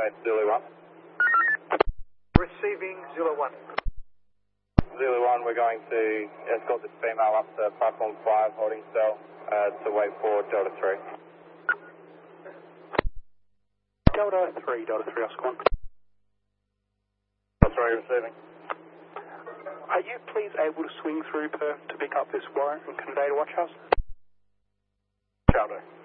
It's Zulu 1. Receiving Zulu 1. Zulu 1, we're going to escort this female up to platform 5 holding cell to wait for Delta 3. Delta 3, Oscar 1. Delta 3 receiving. Are you please able to swing through to pick up this warrant in Canada Watch House? Delta.